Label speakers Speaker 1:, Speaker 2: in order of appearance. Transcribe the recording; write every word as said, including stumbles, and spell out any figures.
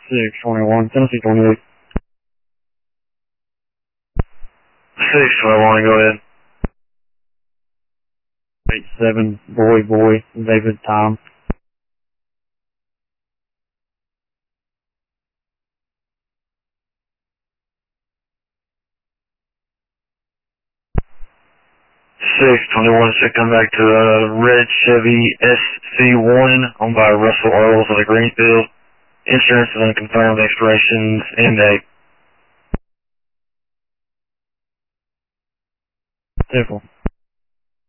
Speaker 1: six twenty-one, Tennessee twenty-eight.
Speaker 2: six twenty-one, go ahead.
Speaker 1: eight seven, boy, boy, David, Tom.
Speaker 2: six twenty-one should come back to a red Chevy S C one owned by Russell Earls of the Greenfield. Insurance is unconfirmed, expirations end date.
Speaker 1: Tickle.